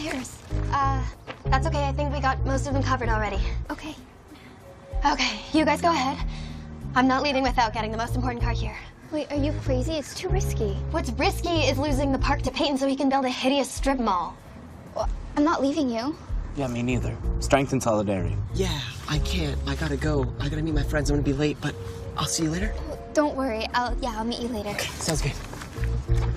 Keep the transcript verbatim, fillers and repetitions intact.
tires. Uh, that's okay. I think we got most of them covered already. Okay. Okay, you guys go ahead. I'm not leaving without getting the most important car here. Wait, are you crazy? It's too risky. What's risky is losing the park to Peyton so he can build a hideous strip mall. Well, I'm not leaving you. Yeah, me neither. Strength and solidarity. Yeah, I can't. I gotta go. I gotta meet my friends. I'm gonna be late, but I'll see you later. Don't worry. I'll, yeah, I'll meet you later. Okay, sounds good.